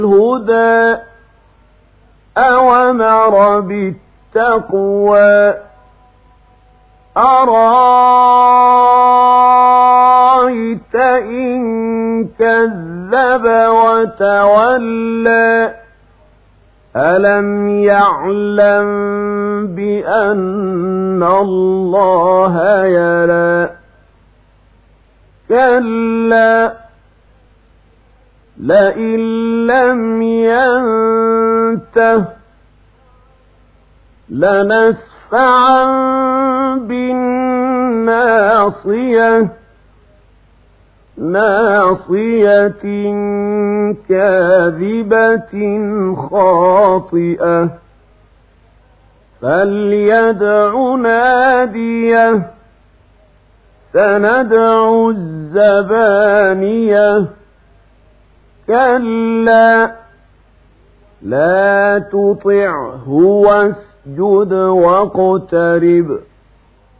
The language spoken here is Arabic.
الهدى أو أمر بالتقوى أرأيت إن كذب وتولى ألم يعلم بأن الله يرى كلا لئن لم ينته لنسفعا بالناصية ناصية كاذبة خاطئة فليدع ناديه سندع الزبانية كلا لا تطعه واسجد واقترب